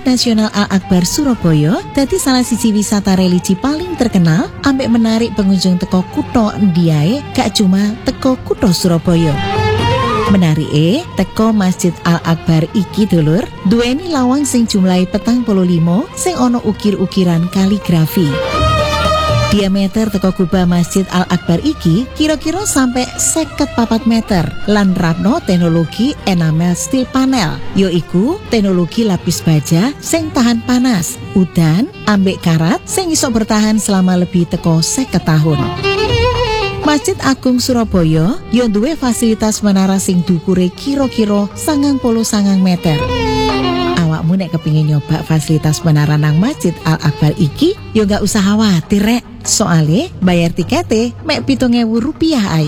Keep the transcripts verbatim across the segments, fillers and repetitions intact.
Nasional Al-Akbar Surabaya dadi salah siji wisata religi paling terkenal ambek menarik pengunjung teko kutha Ndiaye gak cuma teko kutha Surabaya. Menarike teko Masjid Al-Akbar iki dulur duweni lawang sing jumlahe petang puluh lima sing ana ukir-ukiran kaligrafi. Diameter teko kubah Masjid Al-Akbar iki kira-kira sampai seket papat meter lan rapno teknologi enamel steel panel, yaiku teknologi lapis baja sing tahan panas, udan, ambek karat sing iso bertahan selama lebih teko seket tahun. Masjid Agung Surabaya yo duwe fasilitas menara sing dukure kira-kira sangang puluh sangang meter. Awakmu nek kepingin nyoba fasilitas menara nang Masjid Al-Akbar iki yo gak usah khawatir rek. Soale bayar tikete mek pitung ewu rupiah ae.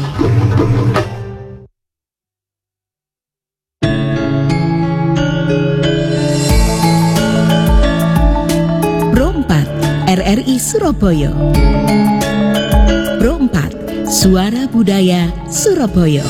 Rompat R R I Surabaya. Rompat Suara Budaya Surabaya.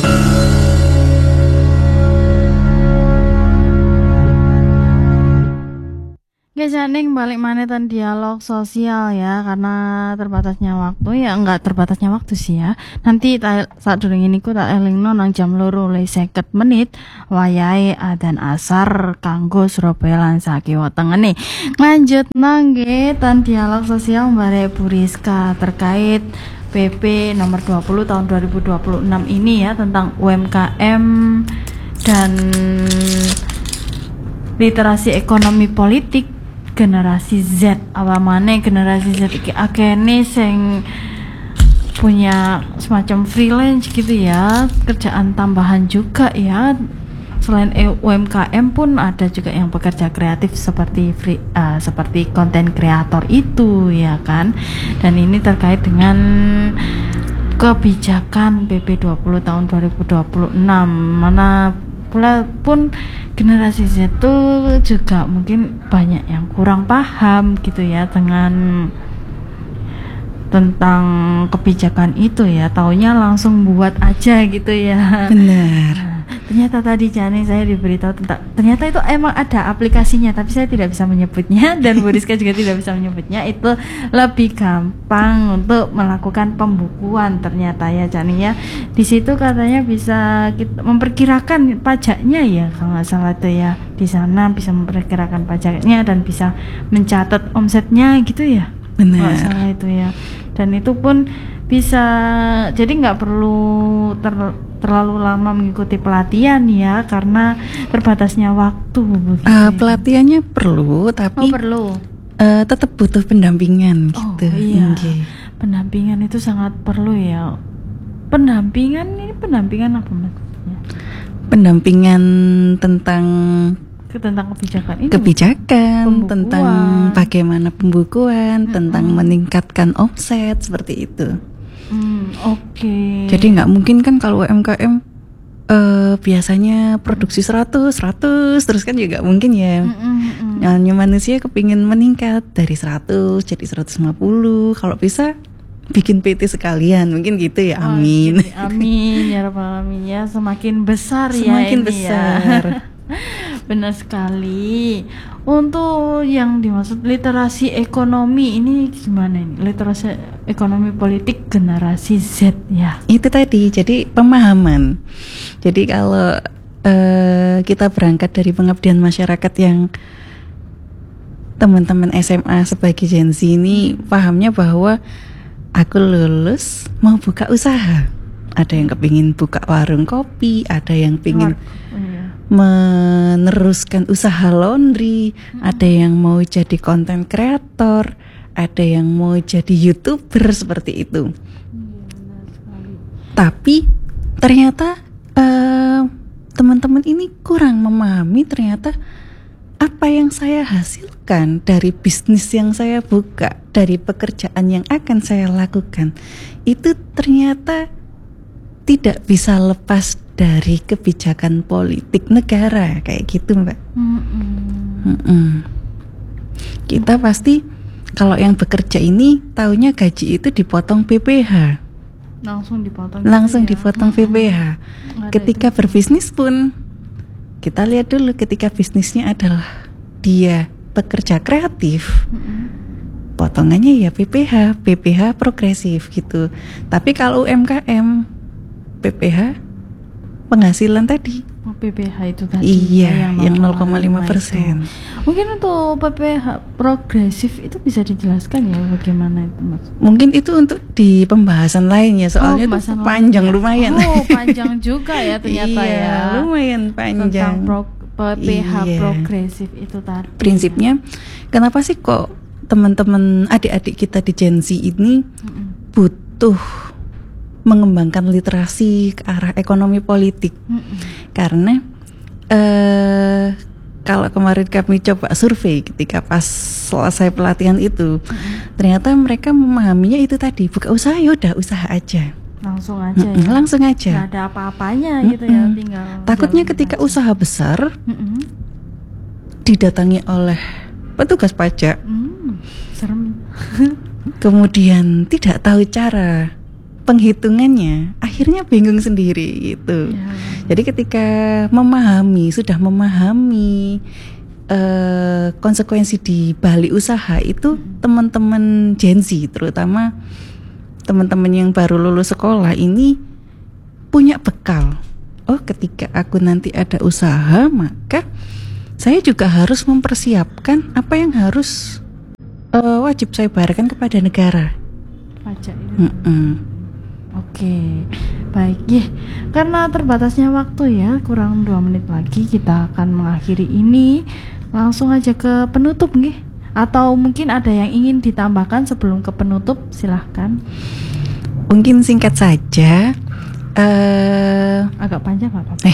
Janing balik maneh ten dialog sosial ya, karena terbatasnya waktu ya, enggak terbatasnya waktu sih ya. Nanti saat durung ini ku tak elingno nang jam loro le seket menit wayahe adzan asar kanggo Surabaya lan sakiwa tengene. Lanjut nangge ten dialog sosial Mbak Bu Rizka terkait P P nomor dua puluh tahun dua ribu dua puluh enam ini ya, tentang U M K M dan literasi ekonomi politik generasi Z. Awamane generasi Z iki akene sing punya semacam freelance gitu ya, kerjaan tambahan juga ya. Selain U M K M pun ada juga yang pekerja kreatif seperti free, uh, seperti konten kreator itu ya kan. Dan ini terkait dengan kebijakan P P dua puluh tahun dua ribu dua puluh enam, mana pula pun generasi Z itu juga mungkin banyak yang kurang paham gitu ya dengan tentang kebijakan itu ya, taunya langsung buat aja gitu ya. Benar. Ternyata tadi Jani saya diberitahu tentang ternyata itu emang ada aplikasinya, tapi saya tidak bisa menyebutnya dan Bu Rizka juga tidak bisa menyebutnya. Itu lebih gampang untuk melakukan pembukuan ternyata ya Jani ya. Di situ katanya bisa kita memperkirakan pajaknya ya kalau nggak salah itu ya. Di sana bisa memperkirakan pajaknya dan bisa mencatat omsetnya gitu ya. Benar. Nggak salah itu ya. Dan itu pun bisa, jadi nggak perlu ter, terlalu lama mengikuti pelatihan ya, karena terbatasnya waktu begitu. Uh, pelatihannya perlu, tapi oh, perlu. Uh, tetap butuh pendampingan gitu. Oh iya, okay. Pendampingan itu sangat perlu ya. Pendampingan ini pendampingan apa maksudnya? Pendampingan tentang tentang kebijakan ini. Kebijakan, pembukuan. Tentang bagaimana pembukuan, hmm. tentang meningkatkan omset seperti itu. Hmm, Oke. Okay. Jadi nggak mungkin kan kalau U M K M uh, biasanya produksi seratus, seratus terus kan juga mungkin ya. Mm-mm. Hanya manusia kepingin meningkat dari seratus jadi seratus lima puluh. Kalau bisa bikin P T sekalian, mungkin gitu ya. Amin. Oh, amin ya rabbal alamin ya, semakin besar semakin ya ini besar. Ya. Benar sekali. Untuk yang dimaksud literasi ekonomi ini gimana ini? Literasi ekonomi politik generasi Z ya. Itu tadi, jadi pemahaman. Jadi kalau uh, kita berangkat dari pengabdian masyarakat yang teman-teman S M A sebagai Gen Z ini pahamnya bahwa aku lulus mau buka usaha. Ada yang kepingin buka warung kopi, ada yang pingin oh, iya. meneruskan usaha laundry, hmm. ada yang mau jadi konten kreator, ada yang mau jadi YouTuber seperti itu. Hmm, Tapi ternyata uh, teman-teman ini kurang memahami ternyata apa yang saya hasilkan dari bisnis yang saya buka, dari pekerjaan yang akan saya lakukan, itu ternyata tidak bisa lepas dari kebijakan politik negara kayak gitu Mbak. Mm-mm. Mm-mm. Kita pasti kalau yang bekerja ini taunya gaji itu dipotong P P H. Langsung dipotong. Langsung ya? dipotong mm-hmm. P P H. Ketika berbisnis pun kita lihat dulu ketika bisnisnya adalah dia pekerja kreatif, mm-hmm. potongannya ya P P H, P P H progresif gitu. Tapi kalau U M K M, P P H penghasilan tadi. Oh, P P H itu tadi. Iya, yang nol koma lima persen. Mungkin untuk P P H progresif itu bisa dijelaskan ya bagaimana itu Mas? Mungkin itu untuk di pembahasan lainnya, soalnya oh, itu panjang lain. Lumayan. Oh, panjang juga ya ternyata iya, ya. Lumayan panjang. Tentang pro- P P H iya. progresif itu tadi. Prinsipnya, kenapa sih kok teman-teman adik-adik kita di Gen Z ini mm-mm. butuh mengembangkan literasi ke arah ekonomi politik? Mm-mm. Karena eh, kalau kemarin kami coba survei ketika pas selesai pelatihan itu, mm-hmm. ternyata mereka memahaminya itu tadi, buka usaha ya udah usaha aja, langsung aja mm-hmm. ya, langsung aja, nggak ada apa-apanya mm-hmm. gitu ya, tinggal takutnya ketika aja. Usaha besar mm-hmm. didatangi oleh petugas pajak, mm, serem. kemudian tidak tahu cara penghitungannya, akhirnya bingung sendiri gitu. Ya. Jadi ketika memahami, sudah memahami uh, konsekuensi di balik usaha itu, hmm. teman-teman Gen Z, terutama teman-teman yang baru lulus sekolah ini punya bekal. Oh, ketika aku nanti ada usaha, maka saya juga harus mempersiapkan apa yang harus uh, wajib saya bayarkan kepada negara. Pajak itu. Oke, baik ya. Karena terbatasnya waktu ya, kurang dua menit lagi kita akan mengakhiri ini. Langsung aja ke penutup nih. Atau mungkin ada yang ingin ditambahkan sebelum ke penutup, silahkan. Mungkin singkat saja. Uh, Agak panjang nggak apa-apa.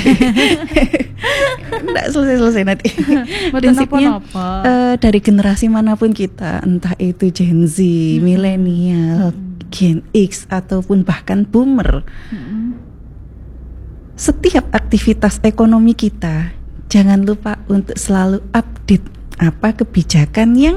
Nggak selesai-selesai nanti. Prinsipnya uh, dari generasi manapun kita, entah itu Gen Z, hmm. milenial, hmm. Gen X ataupun bahkan boomer, hmm. setiap aktivitas ekonomi kita jangan lupa untuk selalu update apa kebijakan yang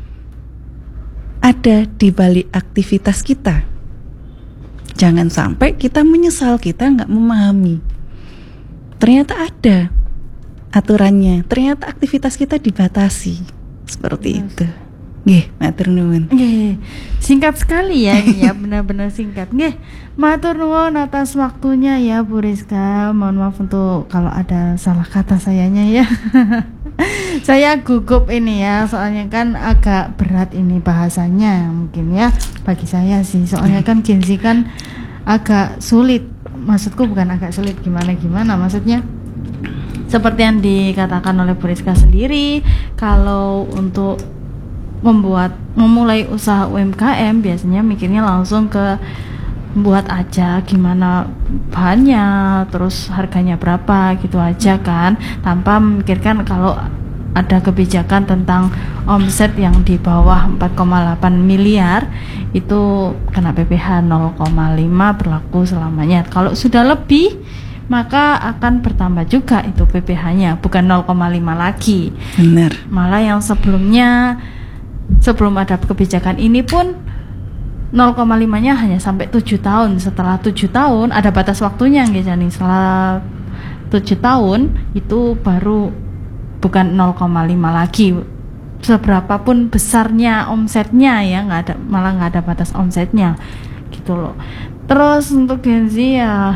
ada di balik aktivitas kita. Jangan sampai kita menyesal kita nggak memahami. Ternyata ada aturannya. Ternyata aktivitas kita dibatasi seperti yes. itu. Nggih, matur nuwun. Nggih. Singkat sekali ya, ya benar-benar singkat. Nggih. Matur nuwun atas waktunya ya Bu Rizka. Mohon maaf untuk kalau ada salah kata sayanya ya. Saya gugup ini ya, soalnya kan agak berat ini bahasanya mungkin ya bagi saya sih. Soalnya kan Gen Z kan agak sulit. Maksudku bukan agak sulit gimana-gimana, maksudnya seperti yang dikatakan oleh Bu Rizka sendiri, kalau untuk membuat memulai usaha U M K M biasanya mikirnya langsung ke buat aja, gimana bahannya, terus harganya berapa gitu aja kan, tanpa memikirkan kalau ada kebijakan tentang omset yang di bawah empat koma delapan miliar itu kena P P H nol koma lima berlaku selamanya. Kalau sudah lebih maka akan bertambah juga itu P P H-nya, bukan nol koma lima lagi. Benar. Malah yang sebelumnya sebelum ada kebijakan ini pun nol koma lima-nya hanya sampai tujuh tahun. Setelah tujuh tahun ada batas waktunya nggih Jani. Setelah tujuh tahun itu baru bukan nol koma lima lagi. Seberapapun besarnya omsetnya ya, nggak ada, malah nggak ada batas omsetnya gitu loh. Terus untuk Gen Z ya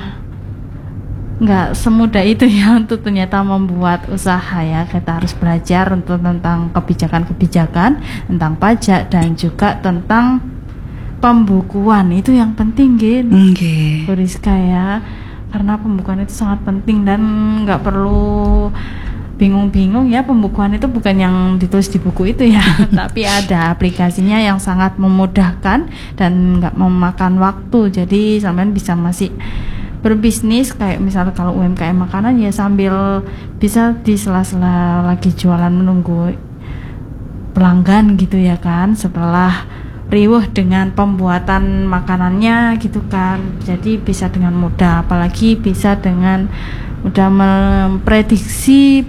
nggak semudah itu ya untuk ternyata membuat usaha ya. Kita harus belajar untuk tentang kebijakan-kebijakan, tentang pajak dan juga tentang pembukuan. Itu yang penting gitu, okay. Bu Rizka ya, karena pembukuan itu sangat penting dan nggak perlu bingung-bingung ya. Pembukuan itu bukan yang ditulis di buku itu ya, tapi ada aplikasinya yang sangat memudahkan dan nggak memakan waktu. Jadi sampean bisa masih berbisnis kayak misalnya kalau U M K M makanan ya sambil bisa di sela-sela lagi jualan menunggu pelanggan gitu ya kan, setelah riuh dengan pembuatan makanannya gitu kan. Jadi bisa dengan mudah, apalagi bisa dengan mudah memprediksi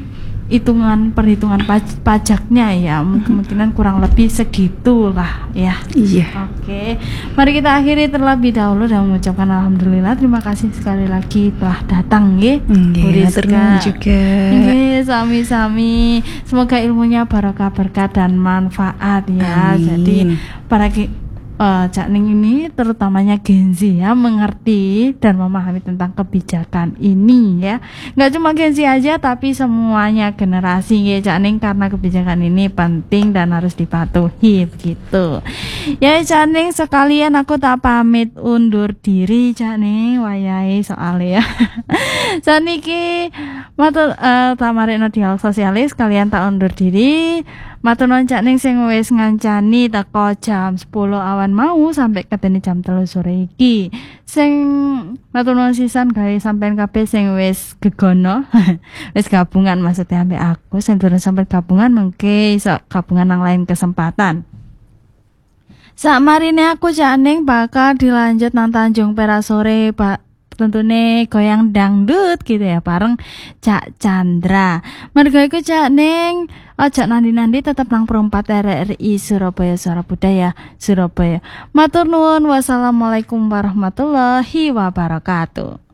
hitungan perhitungan paj- pajaknya ya kemungkinan kurang lebih segitulah ya. Iya. Oke, mari kita akhiri terlebih dahulu dan mengucapkan alhamdulillah, terima kasih sekali lagi telah datang nggih. Bu Nggih, Rizka. terima juga. Nggih, sami-sami. Semoga ilmunya barokah berkah dan manfaat ya. Amin. Jadi para ki- Uh, Cak Ning ini terutamanya Gen Z ya mengerti dan memahami tentang kebijakan ini ya. Nggak cuma Gen Z aja tapi semuanya generasi ya Cak Ning, karena kebijakan ini penting dan harus dipatuhi begitu. Ya Cak Ning, sekalian aku tak pamit undur diri Cak Ning wayahe soalnya ya. Saniki matur uh, tamarikno dialog sosialis kalian tak undur diri. Matur nuwun Cak Ning sing wis ngancani teko jam sepuluh awan mau sampai ketene jam telu sore iki. Sing matur nuwun sisan gawe sampean kabeh sing wis gegono. Wis gabungan maksudnya ambek aku, sing durung sampai gabungan mengke iso gabungan nang lain kesempatan. Sakmarine aku Cak Ning bakal dilanjut nang Tanjung Perak sore, Pak. Tentunya goyang dangdut gitu ya bareng Cak Chandra. Mergo iku Cak Ning aja nandi-nandi tetap nang perempat R R I Surabaya Suara Budaya Surabaya. Matur nuwun, wassalamualaikum warahmatullahi wabarakatuh.